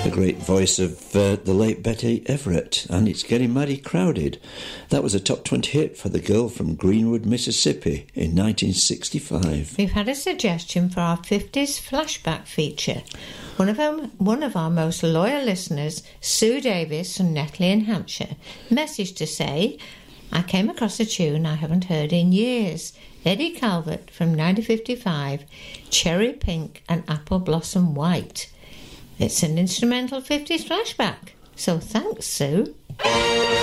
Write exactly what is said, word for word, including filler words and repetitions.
The great voice of uh, the late Betty Everett, and It's Getting Mighty Crowded. That was a top twenty hit for the girl from Greenwood, Mississippi in nineteen sixty-five. We've had a suggestion for our fifties flashback feature. One of our, one of our most loyal listeners, Sue Davis from Netley in Hampshire, messaged to say, I came across a tune I haven't heard in years. Eddie Calvert from nineteen fifty-five, Cherry Pink and Apple Blossom White. It's an instrumental fifties flashback. So thanks, Sue.